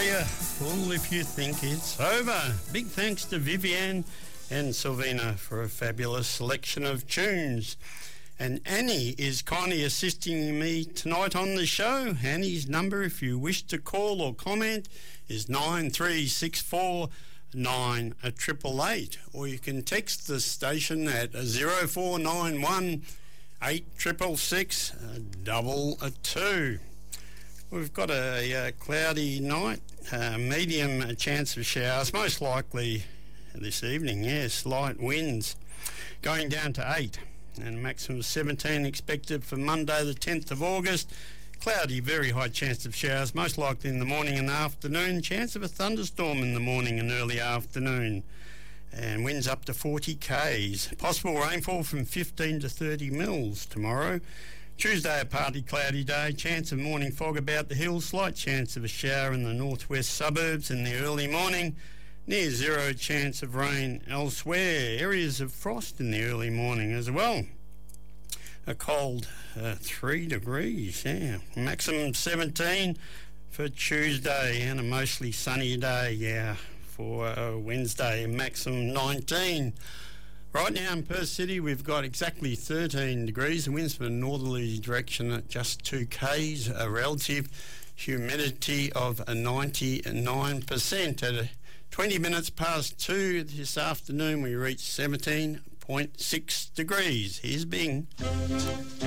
you. Fool if you think it's over. Big thanks to Vivian and Sylvina for a fabulous selection of tunes. And Annie is kindly assisting me tonight on the show. Annie's number, if you wish to call or comment, is 9364 9888, or you can text the station at 0491 8666 222. We've got a cloudy night, medium chance of showers, most likely this evening, yes, light winds, going down to 8, and a maximum of 17 expected for Monday the 10th of August. Cloudy, very high chance of showers, most likely in the morning and afternoon. Chance of a thunderstorm in the morning and early afternoon. And winds up to 40 k's. Possible rainfall from 15 to 30 mils tomorrow. Tuesday, a partly cloudy day. Chance of morning fog about the hills. Slight chance of a shower in the northwest suburbs in the early morning. Near zero chance of rain elsewhere. Areas of frost in the early morning as well. A cold 3 degrees, yeah. Maximum 17 for Tuesday, and a mostly sunny day, yeah, for Wednesday. Maximum 19. Right now in Perth City, we've got exactly 13 degrees. The winds from a northerly direction at just 2 k's. A relative humidity of 99%. At 20 minutes past 2 this afternoon, we reached 17.6 degrees. Here's Bing.